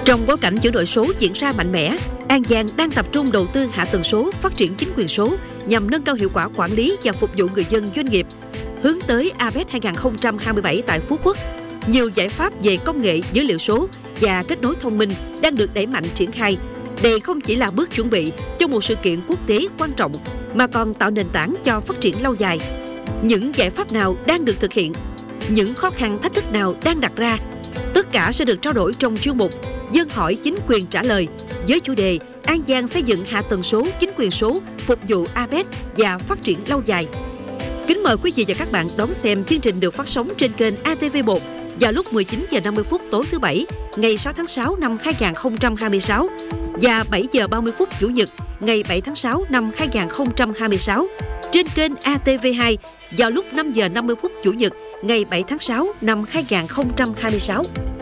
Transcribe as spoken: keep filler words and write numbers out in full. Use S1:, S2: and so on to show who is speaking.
S1: Trong bối cảnh chuyển đổi số diễn ra mạnh mẽ, An Giang đang tập trung đầu tư hạ tầng số, phát triển chính quyền số nhằm nâng cao hiệu quả quản lý và phục vụ người dân doanh nghiệp. Hướng tới a pếch hai không hai bảy tại Phú Quốc, nhiều giải pháp về công nghệ dữ liệu số và kết nối thông minh đang được đẩy mạnh triển khai. Đây không chỉ là bước chuẩn bị cho một sự kiện quốc tế quan trọng, mà còn tạo nền tảng cho phát triển lâu dài. Những giải pháp nào đang được thực hiện? Những khó khăn thách thức nào đang đặt ra? Tất cả sẽ được trao đổi trong chuyên mục Dân hỏi chính quyền trả lời với chủ đề An Giang xây dựng hạ tầng số, chính quyền số, phục vụ a pếch và phát triển lâu dài. Kính mời quý vị và các bạn đón xem chương trình được phát sóng trên kênh a tê vê một vào lúc mười chín giờ năm mươi phút tối thứ Bảy, ngày sáu tháng sáu năm hai không hai sáu và bảy giờ ba mươi phút Chủ nhật, ngày bảy tháng sáu năm hai không hai sáu trên kênh a tê vê hai vào lúc năm giờ năm mươi phút Chủ nhật, ngày bảy tháng sáu năm hai không hai sáu.